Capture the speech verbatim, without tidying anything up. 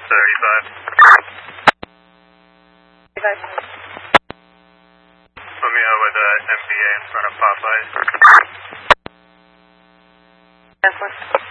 thirty-five. thirty-five. Put me out with a M B A in front of Popeyes. That's one.